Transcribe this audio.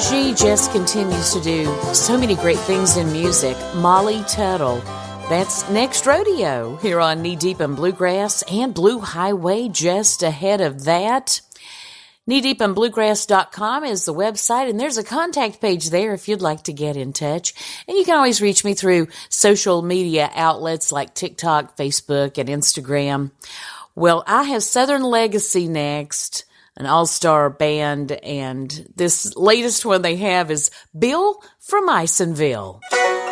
She just continues to do so many great things in music. Molly Tuttle. That's next rodeo here on Knee Deep in Bluegrass, and Blue Highway just ahead of that. KneeDeepInBluegrass.com is the website, and there's a contact page there if you'd like to get in touch. And you can always reach me through social media outlets like TikTok, Facebook, and Instagram. Well, I have Southern Legacy next, an all-star band, and this latest one they have is Bill from Isonville.